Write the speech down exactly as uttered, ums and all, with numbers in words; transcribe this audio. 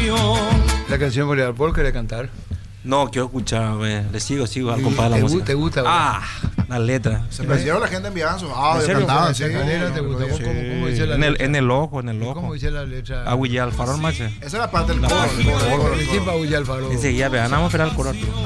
La canción Boreal, ¿por qué cantar? No, quiero escuchar, me- le sigo, sigo al compadre de ¿Te, la gu- música. te gusta? Ah, la letra. Se perdieron la gente enviando sus ¿En audios, serio? cantaban, ¿Esa sí. manera te no, gusta? no, ¿Cómo, sí. cómo- cómo dice la En el, letra? en el ojo, en el ¿Y ojo. ¿Cómo dice la letra? Agüilla al farol, macho. Esa es la parte del La coro. parte el del coro, el coro. coro, el coro. Principio Agüilla al Faro. Enseguida, vean, vamos a esperar el coro, Arturo.